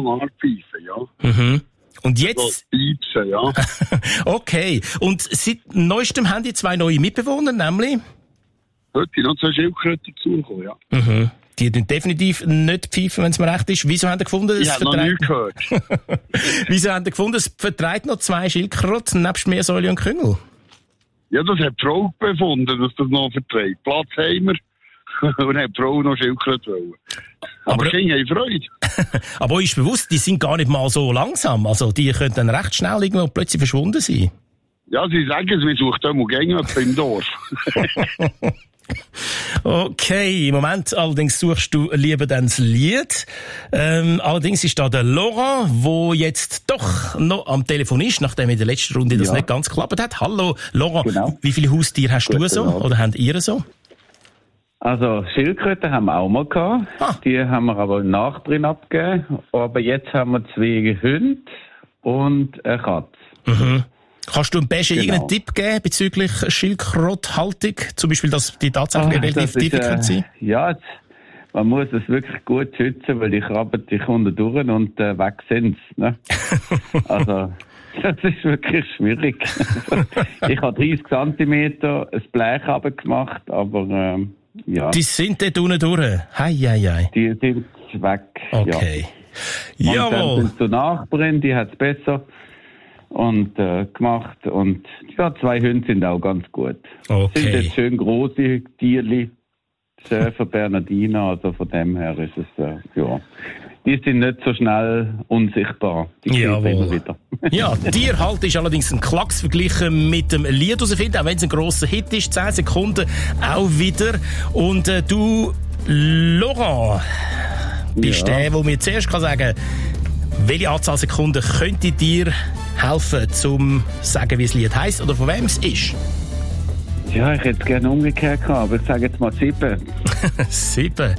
Art pfeifen, ja. Mhm. Und jetzt? So, piepsen, ja. Okay. Und seit neuestem haben die 2 neue Mitbewohner, nämlich? Heute noch 2 Schildkröten dazugekommen, ja. Mhm. Die tun definitiv nicht pfeifen, wenn es mir recht ist. Wieso haben die gefunden, Ich habe noch nichts gehört. Wieso haben die gefunden, es vertreibt noch 2 Schildkröten nebst Meersäule und Küngel? Ja, das hat die Frau befunden, dass das noch vertreibt. Platz haben wir. Und hat die Frau noch Schildkröten wollen. Aber Kinder haben Freude. Aber euch ist bewusst, die sind gar nicht mal so langsam. Also die können dann recht schnell irgendwo plötzlich verschwunden sein. Ja, sie sagen es, wir suchen immer Gänge im Dorf. Okay, im Moment allerdings suchst du lieber dann das Lied. Allerdings ist da der Laurent, der jetzt doch noch am Telefon ist, nachdem in der letzten Runde das nicht ganz geklappt hat. Hallo Laurent, genau. Wie viele Haustiere hast du so? Oder habt ihr so? Also Schildkröten haben wir auch mal gehabt. Die haben wir aber nach drin abgegeben. Aber jetzt haben wir 2 Hunde und eine Katze. Mhm. Kannst du dem Beschen irgendeinen Tipp geben bezüglich Schildkrötenhaltung? Zum Beispiel, dass die tatsächlich relativ tief sein können? Ja, man muss es wirklich gut schützen, weil die krabben dich unten durch und weg sind sie. Ne? Also, das ist wirklich schwierig. Ich habe 30 cm ein Blech runtergemacht, aber ja. Die sind dort unten durch? Hei. Die sind weg, okay. Ja. Jawohl. Und dann sind so Nachbarin, die hat es besser und gemacht. Und ja, 2 Hunde sind auch ganz gut. Okay. Sind jetzt schön grosse Tierli, Schäfer, Bernardiner, also von dem her ist es, ja. Die sind nicht so schnell unsichtbar. Die sieht man immer wieder. Ja, Tierhalt ist allerdings ein Klacks verglichen mit dem Lied herausfinden, auch wenn es ein grosser Hit ist, 10 Sekunden auch wieder. Und du, Laurent, bist der mir zuerst sagen kann, welche Anzahl Sekunden könnte dir helfen, zum sagen, wie das Lied heisst oder von wem es ist? Ja, ich hätte es gerne umgekehrt gehabt, aber ich sage jetzt mal 7. 7.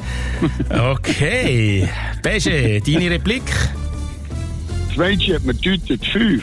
Okay. Besche, deine Replik? Das Mädchen hat mir gedeutet 5.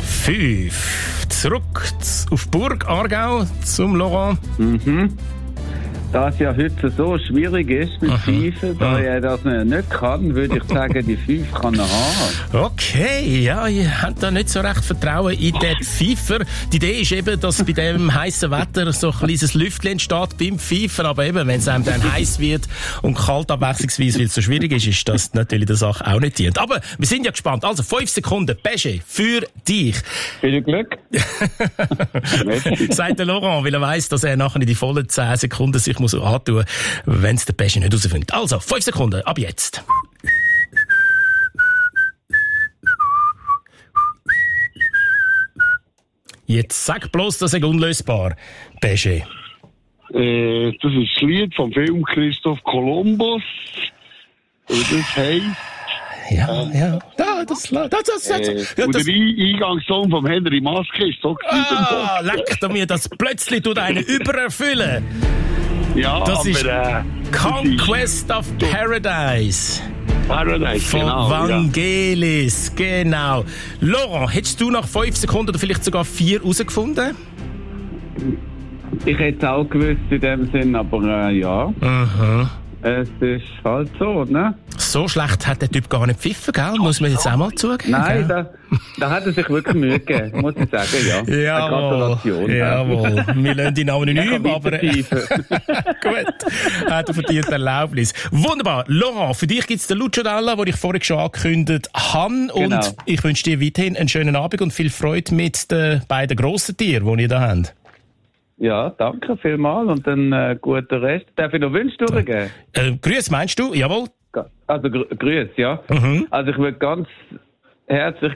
5. Zurück auf Burg Aargau zum Laurent. Mhm. Da es ja heute so schwierig ist mit Pfeifen, da er das nicht kann, würde ich sagen, die 5 kann er haben. Okay, ja, ihr habt da nicht so recht Vertrauen in den Pfeifer. Die Idee ist eben, dass bei dem heißen Wetter so ein kleines Lüftchen entsteht beim Pfeifen, aber eben, wenn es einem dann heiß wird und kalt abwechslungsweise, weil es so schwierig ist, ist das natürlich der Sache auch nicht dient. Aber wir sind ja gespannt. Also 5 Sekunden, Pesche, für dich. Viel Glück. Sagt der Laurent, weil er weiss, dass er nachher in die vollen 10 Sekunden sich muss antun, wenn es der Pesche nicht herausfindet. Also, 5 Sekunden, ab jetzt. Jetzt sag bloß, das ist unlösbar, Pesche. Das ist das Lied vom Film Christoph Kolumbus. Und das heisst... Ja. Das und der Eingangssong vom Henry Maske ist so leck mir, das plötzlich tut einen übererfüllen. Ja, das aber, ist Conquest of Paradise. Von Vangelis, genau. Laurent, hättest du nach 5 Sekunden oder vielleicht sogar 4 herausgefunden? Ich hätte es auch gewusst in dem Sinn, aber ja. Mhm. Es ist halt so, ne? So schlecht hat der Typ gar nicht pfiffen, gell? Muss man jetzt auch mal zugeben. Nein, da hat er sich wirklich Mühe gegeben, muss ich sagen, ja. Gratulation. Jawohl. Wir lassen ihn anonym, aber... Gut. Hat er verdient Erlaubnis. Wunderbar. Laurent, für dich gibt's den Lucio Dalla, den ich vorhin schon angekündigt habe. Und ich wünsche dir weiterhin einen schönen Abend und viel Freude mit den beiden grossen Tieren, die ihr da habt. Ja, danke vielmals und einen guten Rest. Darf ich noch Wünsche durchgeben? Grüß, meinst du? Jawohl. Also Grüß, ja. Mhm. Also ich würde ganz herzlich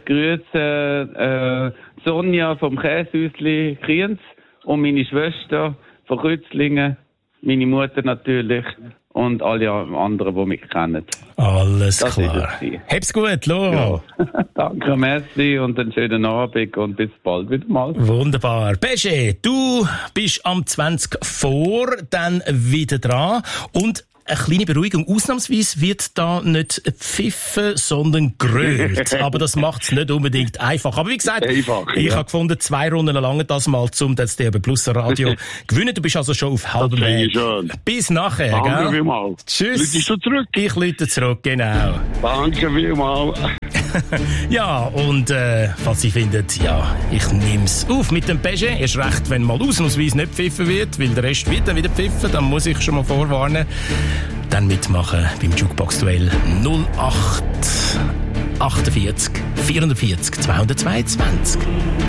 grüßen Sonja vom Käsehäusli Kriens und meine Schwester von Rützlingen, meine Mutter natürlich und alle anderen, die mich kennen. Alles das klar. Hab's gut, Laurent. Ja. Danke, merci und einen schönen Abend und bis bald wieder mal. Wunderbar. Pesche, du bist am 20 vor, dann wieder dran und eine kleine Beruhigung. Ausnahmsweise wird da nicht pfiffen, sondern grölt. Aber das macht es nicht unbedingt einfach. Aber wie gesagt, ich habe gefunden, 2 Runden lang das mal zum DSDB Plus Radio gewinnen. Du bist also schon auf halbem Weg. Bis nachher, Danke gell? vielmals. Tschüss. Lütest du zurück? Ich lüte zurück, genau. Danke vielmals. Ja, und falls Sie finden, ja, ich nehme es auf mit dem Peugeot, erst recht, wenn mal ausnahmsweise nicht pfiffen wird, weil der Rest wird dann wieder pfiffen, dann muss ich schon mal vorwarnen. Dann mitmachen beim Jukebox-Duell 08 48 440 222.